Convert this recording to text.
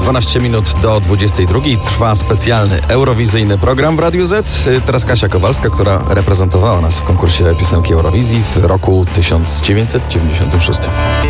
12 minut do 22. Trwa specjalny eurowizyjny program w Radiu Z. Teraz Kasia Kowalska, która reprezentowała nas w konkursie piosenki Eurowizji w roku 1996.